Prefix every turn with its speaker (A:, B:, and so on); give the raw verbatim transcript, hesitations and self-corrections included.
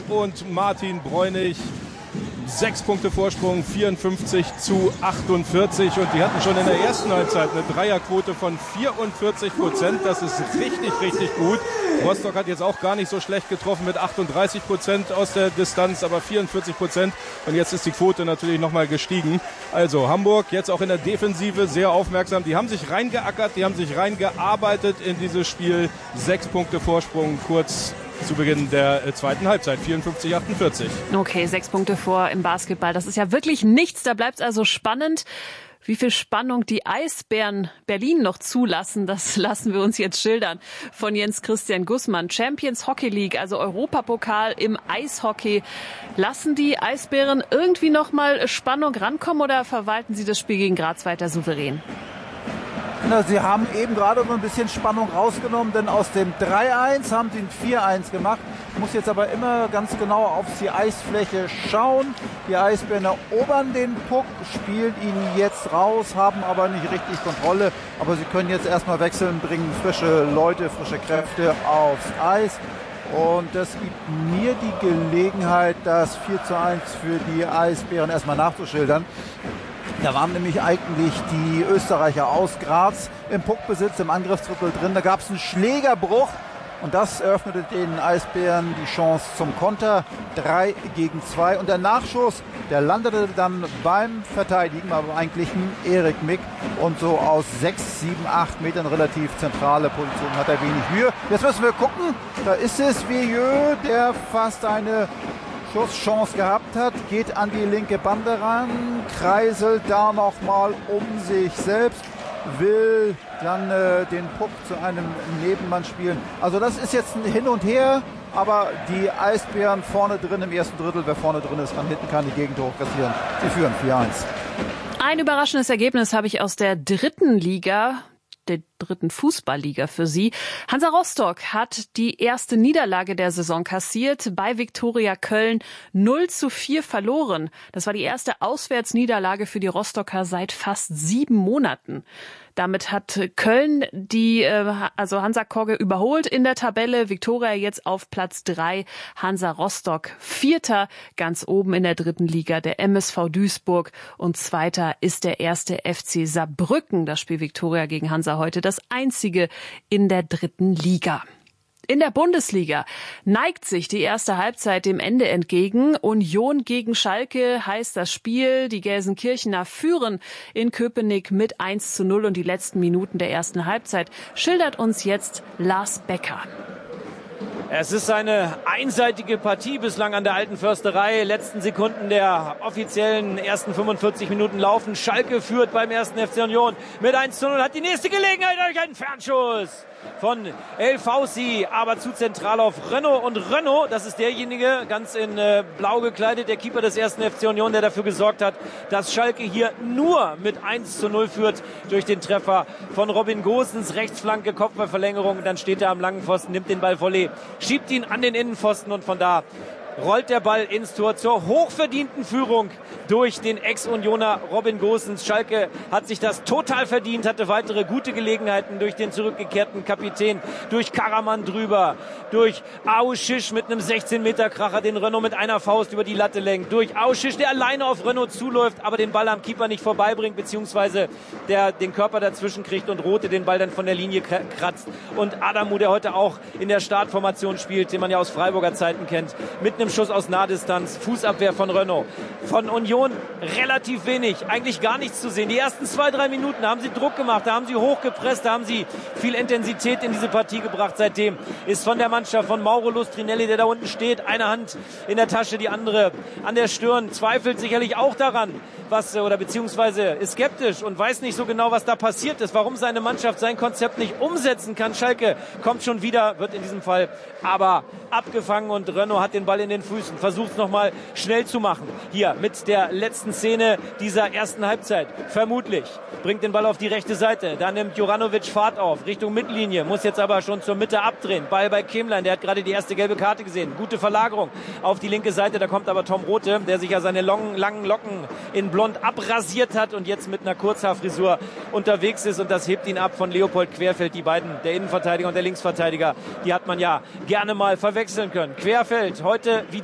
A: und Martin Bräunig. Sechs Punkte Vorsprung, vierundfünfzig zu achtundvierzig. Und die hatten schon in der ersten Halbzeit eine Dreierquote von vierundvierzig Prozent. Das ist richtig, richtig gut. Rostock hat jetzt auch gar nicht so schlecht getroffen mit achtunddreißig Prozent aus der Distanz, aber vierundvierzig Prozent. Und jetzt ist die Quote natürlich nochmal gestiegen. Also Hamburg jetzt auch in der Defensive sehr aufmerksam. Die haben sich reingeackert, die haben sich reingearbeitet in dieses Spiel. Sechs Punkte Vorsprung kurz zu Beginn der zweiten Halbzeit, vierundfünfzig achtundvierzig.
B: Okay, sechs Punkte vor im Basketball. Das ist ja wirklich nichts. Da bleibt es also spannend. Wie viel Spannung die Eisbären Berlin noch zulassen, das lassen wir uns jetzt schildern von Jens Christian Gussmann. Champions Hockey League, also Europapokal im Eishockey. Lassen die Eisbären irgendwie noch mal Spannung rankommen oder verwalten sie das Spiel gegen Graz weiter souverän?
C: Na, sie haben eben gerade so ein bisschen Spannung rausgenommen, denn aus dem drei eins haben sie ein vier eins gemacht. Muss jetzt aber immer ganz genau auf die Eisfläche schauen. Die Eisbären erobern den Puck, spielen ihn jetzt raus, haben aber nicht richtig Kontrolle. Aber sie können jetzt erstmal wechseln, bringen frische Leute, frische Kräfte aufs Eis. Und das gibt mir die Gelegenheit, das vier zu eins für die Eisbären erstmal nachzuschildern. Da waren nämlich eigentlich die Österreicher aus Graz im Puckbesitz, im Angriffsdrittel drin. Da gab es einen Schlägerbruch und das eröffnete den Eisbären die Chance zum Konter. drei gegen zwei. Und der Nachschuss, der landete dann beim Verteidigen, aber eigentlich ein Erik Mick. Und so aus sechs, sieben, acht Metern relativ zentrale Position hat er wenig Mühe. Jetzt müssen wir gucken. Da ist es Vieux, der fast eine Schusschance gehabt hat, geht an die linke Bande ran, kreiselt da nochmal um sich selbst, will dann äh, den Puck zu einem Nebenmann spielen. Also das ist jetzt ein Hin und Her, aber die Eisbären vorne drin im ersten Drittel, wer vorne drin ist, kann hinten kann die Gegentore kassieren. Sie führen vier eins.
B: Ein überraschendes Ergebnis habe ich aus der dritten Liga, der dritten Fußballliga für Sie. Hansa Rostock hat die erste Niederlage der Saison kassiert, bei Viktoria Köln null zu vier verloren. Das war die erste Auswärtsniederlage für die Rostocker seit fast sieben Monaten. Damit hat Köln die, also Hansa Kogge überholt in der Tabelle. Viktoria jetzt auf Platz drei. Hansa Rostock Vierter, ganz oben in der dritten Liga. Der M S V Duisburg und Zweiter ist der erste F C Saarbrücken. Das Spiel Viktoria gegen Hansa heute das einzige in der dritten Liga. In der Bundesliga neigt sich die erste Halbzeit dem Ende entgegen. Union gegen Schalke heißt das Spiel. Die Gelsenkirchener führen in Köpenick mit eins zu null und die letzten Minuten der ersten Halbzeit schildert uns jetzt Lars Becker.
D: Es ist eine einseitige Partie bislang an der Alten Försterei. Letzten Sekunden der offiziellen ersten fünfundvierzig Minuten laufen. Schalke führt beim ersten F C Union mit eins zu null, hat die nächste Gelegenheit durch einen Fernschuss von El Fauci, aber zu zentral auf Renault. Und Renault, das ist derjenige, ganz in äh, blau gekleidet, der Keeper des ersten F C Union, der dafür gesorgt hat, dass Schalke hier nur mit eins zu null führt durch den Treffer von Robin Gosens. Rechtsflanke, Kopfballverlängerung, dann steht er am langen Pfosten, nimmt den Ball Volley, schiebt ihn an den Innenpfosten und von da rollt der Ball ins Tor zur hochverdienten Führung durch den Ex-Unioner Robin Gosens. Schalke hat sich das total verdient, hatte weitere gute Gelegenheiten durch den zurückgekehrten Kapitän, durch Karaman drüber, durch Aouchisch mit einem sechzehn Meter Kracher, den Renault mit einer Faust über die Latte lenkt, durch Aouchisch, der alleine auf Renault zuläuft, aber den Ball am Keeper nicht vorbeibringt, beziehungsweise der den Körper dazwischen kriegt und Rote den Ball dann von der Linie kratzt. Und Adamu, der heute auch in der Startformation spielt, den man ja aus Freiburger Zeiten kennt, mit einem Schuss aus Nahdistanz, Fußabwehr von Renault. Von Union relativ wenig, eigentlich gar nichts zu sehen. Die ersten zwei, drei Minuten haben sie Druck gemacht, da haben sie hochgepresst, da haben sie viel Intensität in diese Partie gebracht. Seitdem ist von der Mannschaft von Mauro Lustrinelli, der da unten steht, eine Hand in der Tasche, die andere an der Stirn, zweifelt sicherlich auch daran, was, oder beziehungsweise ist skeptisch und weiß nicht so genau, was da passiert ist, warum seine Mannschaft sein Konzept nicht umsetzen kann. Schalke kommt schon wieder, wird in diesem Fall aber abgefangen und Renault hat den Ball in den Füßen, versucht es nochmal schnell zu machen. Hier mit der letzten Szene dieser ersten Halbzeit. Vermutlich bringt den Ball auf die rechte Seite. Da nimmt Juranovic Fahrt auf Richtung Mittellinie, muss jetzt aber schon zur Mitte abdrehen. Ball bei Kemlein, der hat gerade die erste gelbe Karte gesehen. Gute Verlagerung auf die linke Seite. Da kommt aber Tom Rote, der sich ja seine long, langen Locken in Blond abrasiert hat und jetzt mit einer Kurzhaarfrisur unterwegs ist. Und das hebt ihn ab von Leopold Querfeld. Die beiden, der Innenverteidiger und der Linksverteidiger, die hat man ja gerne mal verwechseln können. Querfeld heute